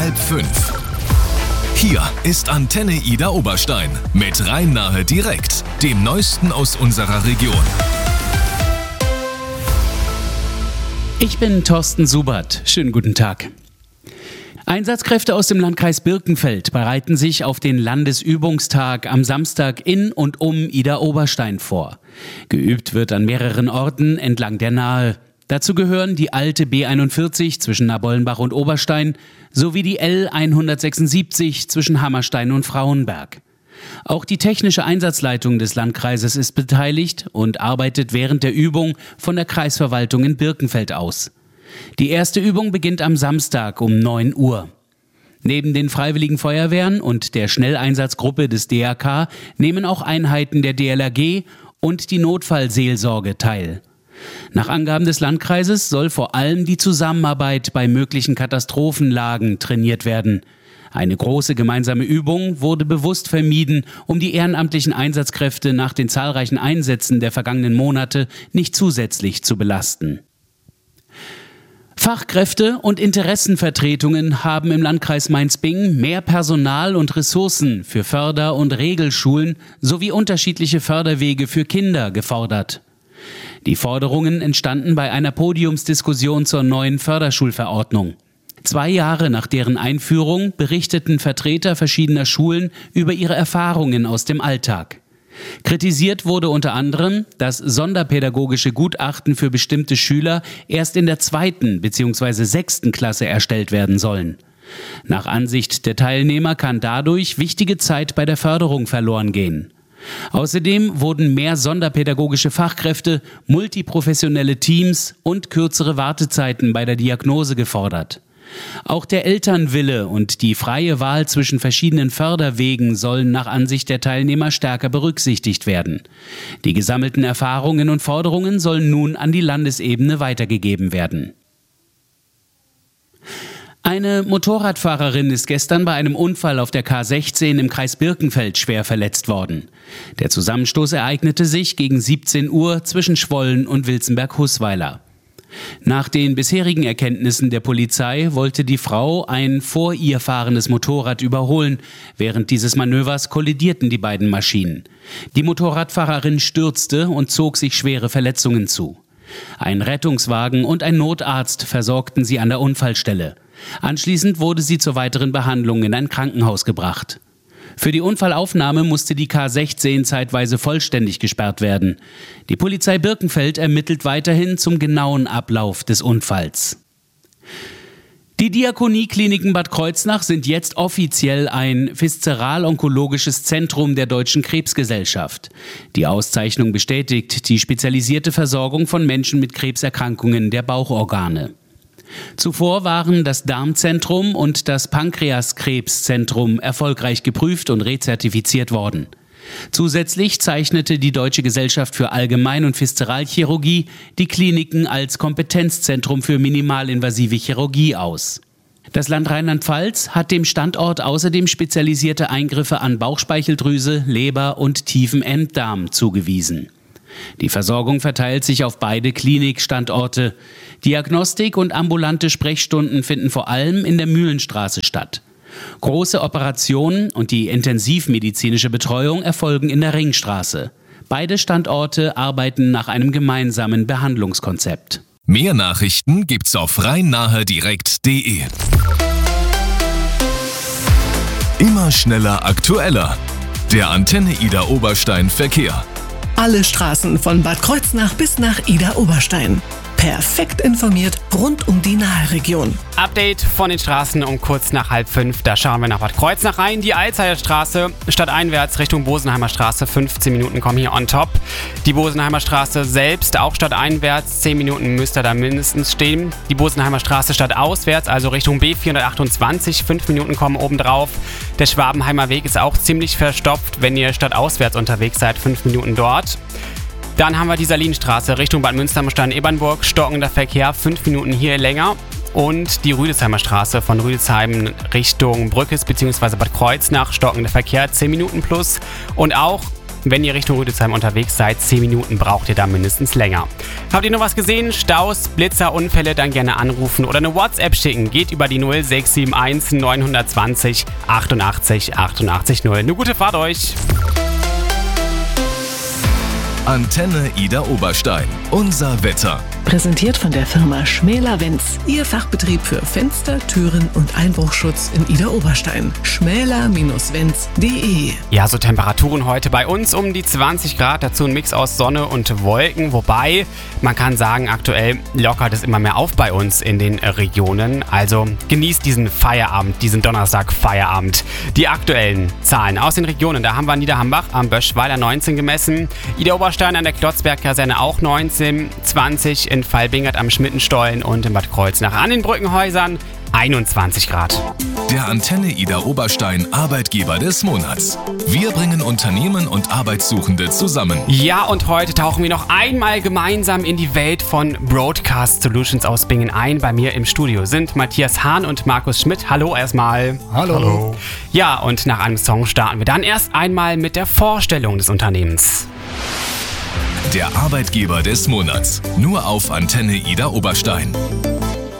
5:30. Hier ist Antenne Ida Oberstein mit Rhein-Nahe direkt, dem Neuesten aus unserer Region. Ich bin Thorsten Subert. Schönen guten Tag. Einsatzkräfte aus dem Landkreis Birkenfeld bereiten sich auf den Landesübungstag am Samstag in und um Ida Oberstein vor. Geübt wird an mehreren Orten entlang der Nahe. Dazu gehören die alte B41 zwischen Nabollenbach und Oberstein sowie die L176 zwischen Hammerstein und Frauenberg. Auch die technische Einsatzleitung des Landkreises ist beteiligt und arbeitet während der Übung von der Kreisverwaltung in Birkenfeld aus. Die erste Übung beginnt am Samstag um 9 Uhr. Neben den Freiwilligen Feuerwehren und der Schnelleinsatzgruppe des DRK nehmen auch Einheiten der DLRG und die Notfallseelsorge teil. Nach Angaben des Landkreises soll vor allem die Zusammenarbeit bei möglichen Katastrophenlagen trainiert werden. Eine große gemeinsame Übung wurde bewusst vermieden, um die ehrenamtlichen Einsatzkräfte nach den zahlreichen Einsätzen der vergangenen Monate nicht zusätzlich zu belasten. Fachkräfte und Interessenvertretungen haben im Landkreis Mainz-Bingen mehr Personal und Ressourcen für Förder- und Regelschulen sowie unterschiedliche Förderwege für Kinder gefordert. Die Forderungen entstanden bei einer Podiumsdiskussion zur neuen Förderschulverordnung. 2 Jahre nach deren Einführung berichteten Vertreter verschiedener Schulen über ihre Erfahrungen aus dem Alltag. Kritisiert wurde unter anderem, dass sonderpädagogische Gutachten für bestimmte Schüler erst in der 2. bzw. 6. Klasse erstellt werden sollen. Nach Ansicht der Teilnehmer kann dadurch wichtige Zeit bei der Förderung verloren gehen. Außerdem wurden mehr sonderpädagogische Fachkräfte, multiprofessionelle Teams und kürzere Wartezeiten bei der Diagnose gefordert. Auch der Elternwille und die freie Wahl zwischen verschiedenen Förderwegen sollen nach Ansicht der Teilnehmer stärker berücksichtigt werden. Die gesammelten Erfahrungen und Forderungen sollen nun an die Landesebene weitergegeben werden. Eine Motorradfahrerin ist gestern bei einem Unfall auf der K16 im Kreis Birkenfeld schwer verletzt worden. Der Zusammenstoß ereignete sich gegen 17 Uhr zwischen Schwollen und Wilzenberg-Hußweiler. Nach den bisherigen Erkenntnissen der Polizei wollte die Frau ein vor ihr fahrendes Motorrad überholen. Während dieses Manövers kollidierten die beiden Maschinen. Die Motorradfahrerin stürzte und zog sich schwere Verletzungen zu. Ein Rettungswagen und ein Notarzt versorgten sie an der Unfallstelle. Anschließend wurde sie zur weiteren Behandlung in ein Krankenhaus gebracht. Für die Unfallaufnahme musste die K16 zeitweise vollständig gesperrt werden. Die Polizei Birkenfeld ermittelt weiterhin zum genauen Ablauf des Unfalls. Die Diakoniekliniken Bad Kreuznach sind jetzt offiziell ein viszeral-onkologisches Zentrum der Deutschen Krebsgesellschaft. Die Auszeichnung bestätigt die spezialisierte Versorgung von Menschen mit Krebserkrankungen der Bauchorgane. Zuvor waren das Darmzentrum und das Pankreaskrebszentrum erfolgreich geprüft und rezertifiziert worden. Zusätzlich zeichnete die Deutsche Gesellschaft für Allgemein- und Viszeralchirurgie die Kliniken als Kompetenzzentrum für minimalinvasive Chirurgie aus. Das Land Rheinland-Pfalz hat dem Standort außerdem spezialisierte Eingriffe an Bauchspeicheldrüse, Leber und tiefem Enddarm zugewiesen. Die Versorgung verteilt sich auf beide Klinikstandorte. Diagnostik und ambulante Sprechstunden finden vor allem in der Mühlenstraße statt. Große Operationen und die intensivmedizinische Betreuung erfolgen in der Ringstraße. Beide Standorte arbeiten nach einem gemeinsamen Behandlungskonzept. Mehr Nachrichten gibt's auf rheinnahedirekt.de. Immer schneller, aktueller. Der Antenne Ida Oberstein Verkehr. Alle Straßen von Bad Kreuznach bis nach Ida Oberstein. Perfekt informiert rund um die Nahe-Region. Update von den Straßen um kurz nach 4:30. Da schauen wir nach Bad Kreuznach rein. Die Alzheimer Straße stadteinwärts Richtung Bosenheimer Straße. 15 Minuten kommen hier on top. Die Bosenheimer Straße selbst auch stadteinwärts. 10 Minuten müsst ihr da mindestens stehen. Die Bosenheimer Straße stadtauswärts, also Richtung B428. 5 Minuten kommen obendrauf. Der Schwabenheimer Weg ist auch ziemlich verstopft. Wenn ihr stadtauswärts unterwegs seid, 5 Minuten dort. Dann haben wir die Salinstraße Richtung Bad Münster-Ebernburg, stockender Verkehr, 5 Minuten hier länger. Und die Rüdesheimer Straße von Rüdesheim Richtung Brückes bzw. Bad Kreuznach, stockender Verkehr, 10 Minuten plus. Und auch Wenn ihr Richtung Rüdesheim unterwegs seid, 10 Minuten braucht ihr da mindestens länger. Habt ihr noch was gesehen? Staus, Blitzer, Unfälle, dann gerne anrufen oder eine WhatsApp schicken. Geht über die 0671 920 88 88 0. Eine gute Fahrt euch! Antenne Ida Oberstein. Unser Wetter. Präsentiert von der Firma Schmäler-Wenz. Ihr Fachbetrieb für Fenster, Türen und Einbruchschutz in Ida Oberstein. schmäler-wenz.de. Ja, so Temperaturen heute bei uns um die 20 Grad. Dazu ein Mix aus Sonne und Wolken. Wobei, man kann sagen, aktuell lockert es immer mehr auf bei uns in den Regionen. Also genießt diesen Feierabend, diesen Donnerstag-Feierabend. Die aktuellen Zahlen aus den Regionen. Da haben wir Niederhambach am Böschweiler 19 gemessen. Ida Oberstein an der Klotzberg-Kaserne auch 19, 20 in Fallbingert am Schmittenstollen und in Bad Kreuznach an den Brückenhäusern 21 Grad. Der Antenne Ida Oberstein Arbeitgeber des Monats. Wir bringen Unternehmen und Arbeitssuchende zusammen. Ja, und heute tauchen wir noch einmal gemeinsam in die Welt von Broadcast Solutions aus Bingen ein. Bei mir im Studio sind Matthias Hahn und Markus Schmidt. Hallo erstmal. Hallo. Ja, und nach einem Song starten wir dann erst einmal mit der Vorstellung des Unternehmens. Der Arbeitgeber des Monats. Nur auf Antenne Ida Oberstein.